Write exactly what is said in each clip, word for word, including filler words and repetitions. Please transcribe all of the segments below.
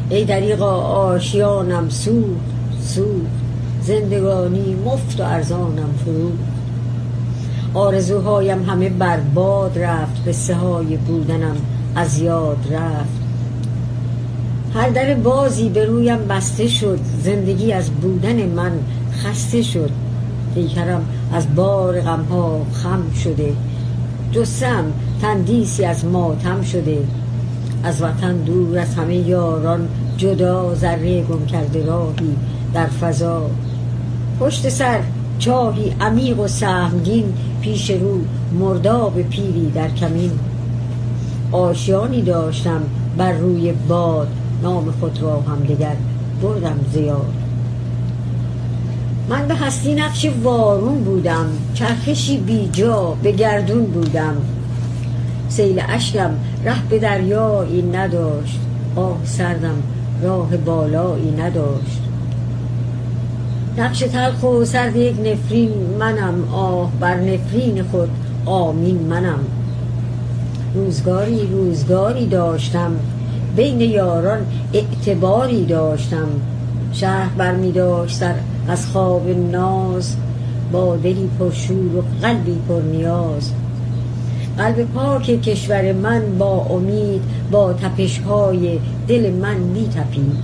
ای دریغا آشیانم سوخت سوخت، زندگانی مفت و ارزانم فروخت. آرزوهایم همه برباد رفت، قصه های بودنم از یاد رفت. هر در بازی به رویم بسته شد، زندگی از بودن من خسته شد. پیکرم از بار غمها خم شده، جثه‌ام تندیسی از ماتم شده. از وطن دور از همه یاران جدا، ذره گم کرده راهی در فضا. پشت سر چاهی عمیق و سهمگین، پیش رو مرداب پیری در کمین. آشیانی داشتم بر روی باد، نام خود را هم دگر بردم زیاد. من به هستی نقش وارون بودم، چرخشی بی جا به گردون بودم. سیل اشکم ره به دریایی نداشت، آه سردم راه بالایی نداشت. نقش تلخ و سرد یک نفرین منم، آه بر نفرین خود آمین منم. روزگاری روزگاری داشتم، بین یاران اعتباری داشتم. شهر برمی داشت سر از خواب ناز، با دلی پرشور و قلبی پر نیاز. قلب پاک کشور من با امید، با تپش‌های دل من می تپید.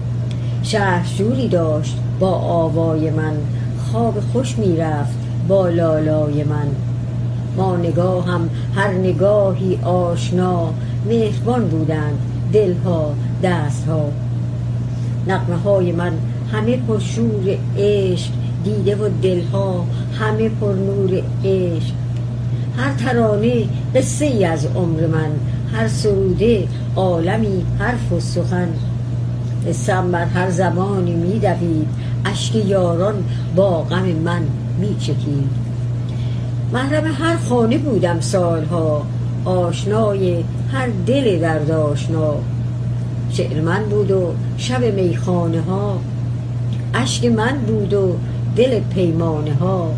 شهر شوری داشت با آوای من، خواب خوش می رفت با لالای من. با نگاهم هر نگاهی آشنا، مهربان بودند دلها دستها. نغمه های من همه پر شور عشق، دیده و دلها همه پر نور عشق. هر ترانه قصه ای از عمر من، هر سروده عالمی حرف و سخن. قصه‌ام بر هر زبانی می دوید، اشک یاران با غم من می چکید. محرم هر خانه بودم سالها، آشنای هر دل درد آشنا. شعر من بود و شب میخانه ها، اشک من بود و دل پیمانه ها.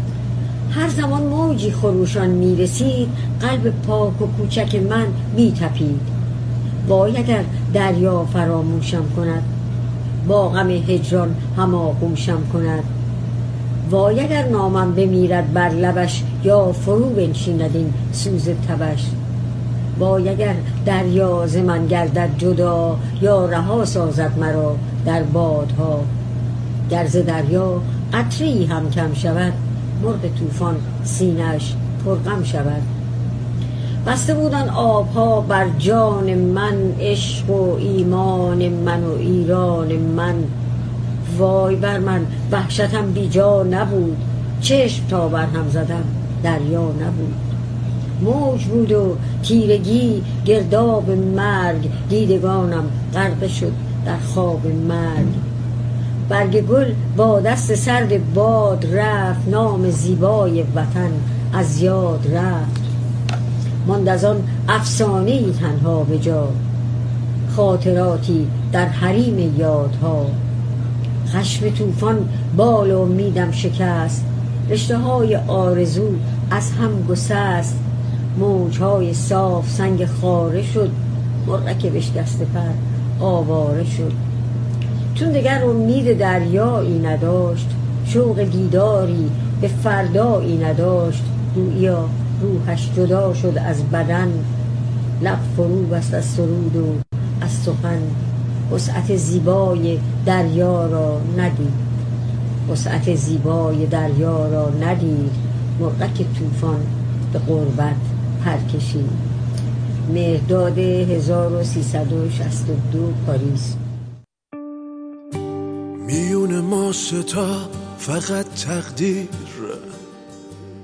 هر زمان موجی خروشان می رسید، قلب پاک و کوچک من می تپید. وای اگر دریا فراموشم کند، با غم هجران هماغوشم کند. وای اگر نامم بمیرد بر لبش، یا فرو بنشیند این سوز تبش. وای اگر دریا ز من گردد جدا، یا رها سازد مرا در بادها. گر ز دریا قطره‌ای هم کم شود، مرغ طوفان سینه‌اش پرغم شود. بسته بودن آبها بر جان من، عشق و ایمان من و ایران من. وای بر من وحشتم بی جا نبود، چشم تا بر هم زدم دریا نبود. موج بود و تیرگی گرداب مرگ، دیدگانم غرقه شد در خواب مرگ. برگ گل با دست سرد باد رفت، نام زیبای وطن از یاد رفت. ماند از آن افسانه‌ای تنها به جا، خاطراتی در حریم یادها. خشم طوفان بال امیدم شکست، رشته های آرزو از هم گسست. موجهای صاف سنگ خاره شد، مرغک بشکسته پر آواره شد. چون دگر امید دریایی نداشت، شوق دیداری به فردایی نداشت. گوییا روحش جدا شد از بدن، لب فرو بست از سرود و از سخن. وسعت زیبای دریا را ندید، وسعت زیبای دریا را ندید. مرغک طوفان به غربت پر کشید. مهرداد هزار و سیصد و شصت و دو، پاریس. میون ما ستا فقط تقدیر